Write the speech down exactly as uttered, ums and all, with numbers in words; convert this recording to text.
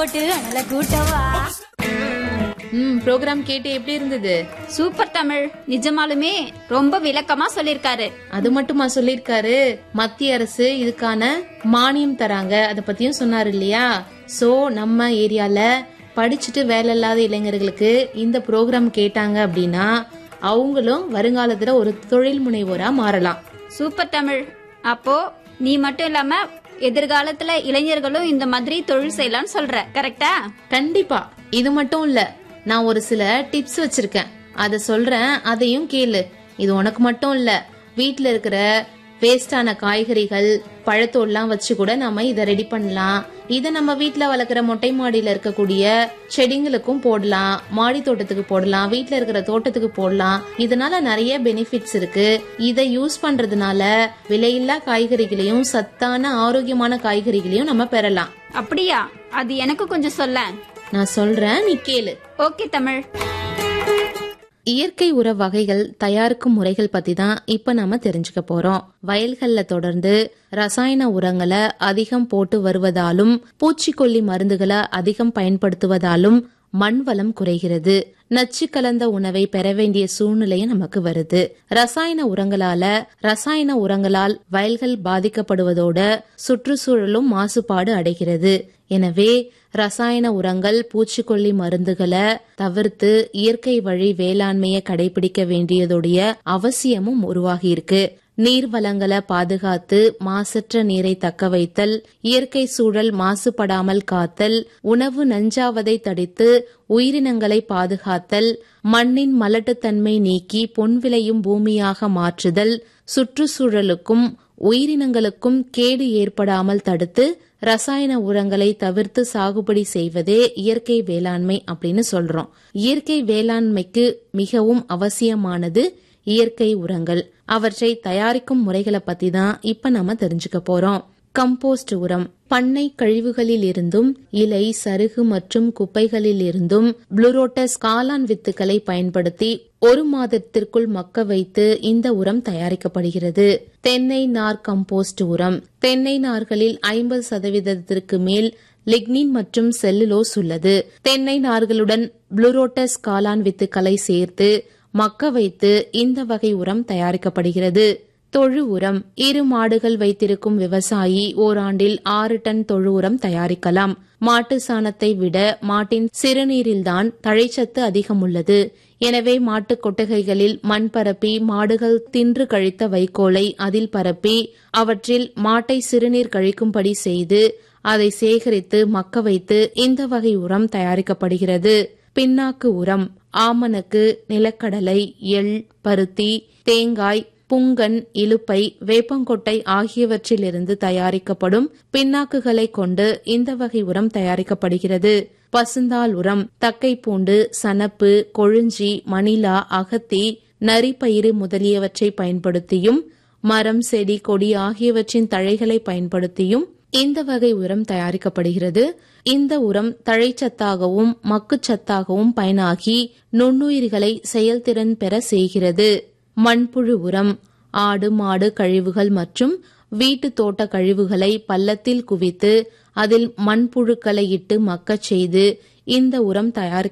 போட்டு அனல கூட்டவா. ம் ப்ரோக்ராம் கேட்டு எப்படி இருந்தது? சூப்பர் தமிழ், நிஜமாலுமே ரொம்ப விளக்கமா சொல்லிருக்காரு. அது மட்டுமா சொல்லிருக்காரு, மத்திய அரசு இதுக்கான மானியம் தராங்க, அத பத்தியும் சொன்னாரு இல்லையா? சோ நம்ம ஏரியால படிச்சுட்டு வேலை இல்லாத இளைஞர்களுக்கு இந்த ப்ரோக்ராம் கேட்டாங்க அப்படின்னா அவங்களும் வருங்காலத்துல ஒரு தொழில் முனைவோரா மாறலாம். சூப்பர் தமிழ், அப்போ நீ மட்டும் இல்லாம எதிர்காலத்துல இளைஞர்களும் இந்த மாதிரி தொழில் செய்யலாம்னு சொல்ற, கரெக்டா? கண்டிப்பா. இது மட்டும் இல்ல, நான் ஒரு சில டிப்ஸ் வச்சிருக்கேன், அத சொல்றேன், அதையும் கேளு. இது உனக்கு மட்டும் இல்ல, வீட்டுல இருக்கிற வேஸ்டான காய்கறிகள் பழத்தோல்லாம் வச்சு கூட நம்ம இத ரெடி பண்ணலாம். இத நம்ம வீட்டுல வளர்க்குற மொட்டை மாடியில இருக்கக்கூடிய செடிங்களுக்கும் போடலாம், மாடி தோட்டத்துக்கு போடலாம், வீட்டுல இருக்கிற தோட்டத்துக்கு போடலாம். இதனால நிறைய பெனிஃபிட்ஸ் இருக்கு. இத யூஸ் பண்றதுனால விலையில்லா காய்கறிகளையும் சத்தான ஆரோக்கியமான காய்கறிகளையும் நம்ம பெறலாம். அப்படியா? அது எனக்கு கொஞ்சம் சொல்ல. நான் சொல்றேன், நீ கேளு. ஓகே தமிழ். இயற்கை உர வகைகள் தயாரிக்கும் முறைகள் பத்தி தான் இப்ப நாம தெரிஞ்சுக்க போறோம். வயல்கள்ல தொடர்ந்து ரசாயன உரங்களை அதிகம் போட்டு வருவதாலும் பூச்சிக்கொல்லி மருந்துகளை அதிகம் பயன்படுத்துவதாலும் மண் வளம் குறைகிறது. நச்சு கலந்த உணவை பெற வேண்டிய சூழ்நிலையும் நமக்கு வருது. ரசாயன உரங்களால ரசாயன உரங்களால் வயல்கள் பாதிக்கப்படுவதோட சுற்றுச்சூழலும் மாசுபாடு அடைகிறது. எனவே ரசாயன உரங்கள், பூச்சிக்கொல்லி மருந்துகளை தவிர்த்து இயற்கை வழி வேளாண்மையை கடைபிடிக்க வேண்டியதுடைய அவசியமும் உருவாகி இருக்கு. நீர் வளங்களை பாதுகாத்து மாசற்ற நீரை தக்க வைத்தல், இயற்கை சூழல் மாசுபடாமல் காத்தல், உணவு நஞ்சாவதை தடுத்து உயிரினங்களை பாதுகாத்தல், மண்ணின் மலட்டுத்தன்மை நீக்கி பொன் விளையும் பூமியாக மாற்றுதல், சுற்றுச்சூழலுக்கும் உயிரினங்களுக்கும் கேடு ஏற்படாமல் தடுத்து ரசாயன உரங்களை தவிர்த்து சாகுபடி செய்வதே இயற்கை வேளாண்மை அப்படின்னு சொல்றோம். இயற்கை வேளாண்மைக்கு மிகவும் அவசியமானது இயற்கை உரங்கள். அவற்றை தயாரிக்கும் முறைகளை பத்தி தான் இப்ப நாம தெரிஞ்சுக்க போறோம். கம்போஸ்ட் உரம் பண்ணை கழிவுகளில் இருந்தும் இலை, சருகு மற்றும் குப்பைகளில் இருந்தும் புளூரோட்டஸ் காளான் வித்துக்களை பயன்படுத்தி ஒரு மாதத்திற்குள் மக்க வைத்து இந்த உரம் தயாரிக்கப்படுகிறது. தென்னை நார் கம்போஸ்ட் உரம் தென்னை நார்களில் ஐம்பது சதவீதத்திற்கு மேல் லிக்னின் மற்றும் செல்லுலோஸ் உள்ளது. தென்னை நார்களுடன் புளூரோட்டஸ் காளான் வித்துக்களை சேர்த்து மக்க வைத்து இந்த வகை உரம் தயாரிக்கப்படுகிறது. தொழு உரம் இரு மாடுகள் வைத்திருக்கும் விவசாயி ஓராண்டில் ஆறு டன் தொழு உரம் தயாரிக்கலாம். மாட்டு சாணத்தை விட மாட்டின் சிறுநீரில்தான் தழைச்சத்து அதிகம் உள்ளது. எனவே மாட்டு கொட்டகைகளில் மண் பரப்பி மாடுகள் தின்று கழித்த வைக்கோலை அதில் பரப்பி அவற்றில் மாட்டை சிறுநீர் கழிக்கும்படி செய்து அதை சேகரித்து மக்க வைத்து இந்த வகை உரம் தயாரிக்கப்படுகிறது. பின்னாக்கு உரம் ஆமணக்கு, நிலக்கடலை, எள், பருத்தி, தேங்காய், புங்கன், இலுப்பை, வேப்பங்கொட்டை ஆகியவற்றிலிருந்து தயாரிக்கப்படும் பின்னாக்குகளை கொண்டு இந்த வகை உரம் தயாரிக்கப்படுகிறது. பசுந்தாள் உரம் தக்கைப்பூண்டு, சணப்பு, கொழுஞ்சி, மணிலா, அகத்தி, நரிப்பயிறு முதலியவற்றை பயன்படுத்தியும் மரம், செடி, கொடி ஆகியவற்றின் தழைகளை பயன்படுத்தியும் இந்த வகை உரம் தயாரிக்கப்படுகிறது. இந்த உரம் தழைச்சத்தாகவும் மக்குச்சத்தாகவும் பயனாகி நுண்ணுயிர்களை செயல்திறன் பெற செய்கிறது. மண்புழு உரம் ஆடு, மாடு கழிவுகள் மற்றும் வீட்டு தோட்ட கழிவுகளை பள்ளத்தில் குவித்து அதில் மண்புழுக்களை இட்டு மக்கச் செய்து இந்த உரம் தயாரிக்க